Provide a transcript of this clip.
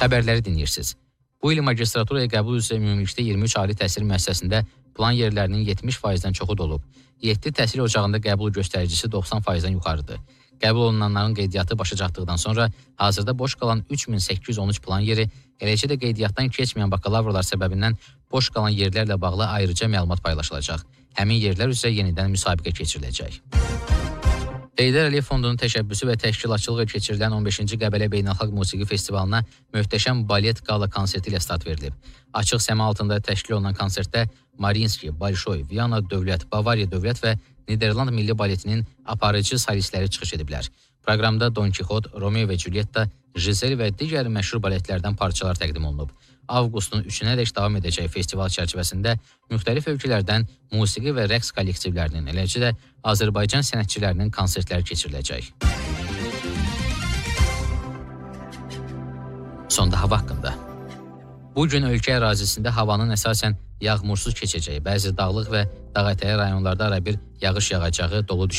Xəbərləri dinləyirsiniz. Bu il magistraturaya qəbul üzrə ümumilikdə 23 ali təhsil müəssisəsində plan yerlərinin 70%-dən çoxu dolub. 7 təhsil ocağında qəbul göstəricisi 90%-dən yuxarıdır. Qəbul olunanların qeydiyyatı başa çatdıqdan sonra hazırda boş qalan 3813 plan yeri, eləcə də qeydiyyatdan keçməyən bakalavrlar səbəbindən boş qalan yerlərlə bağlı ayrıca məlumat paylaşılacaq. Həmin yerlər üzrə yenidən müsabiqə keçiriləcək. Heydər Əliyev Fondunun təşəbbüsü və təşkilatçılığı keçirilən 15-ci Qəbələ Beynəlxalq Musiqi Festivalına möhtəşəm balet qala konserti ilə start verilib. Açıq səma altında təşkil olunan konsertdə Marinski, Bolşoy, Viyana Dövlət, Bavariya Dövlət və Niderland Milli Baletinin aparıcı solistləri çıxış ediblər. Proqramda Don Kixot, Romeo və Julietta, Giselle və digər məşhur baletlərdən parçalar təqdim olunub. Avqustun 3-ədək davam edəcək festival çərçivəsində müxtəlif ölkələrdən musiqi və rəqs kollektivlərinin, eləcə də Azərbaycan sənətçilərinin konsertləri keçiriləcək. Sonda hava haqqında. Bu gün ölkə ərazisində havanın əsasən yağmursuz keçəcəyi, bəzi dağlıq və dağətəyi rayonlarda arabir yağış yağacağı, dolu düşəcək.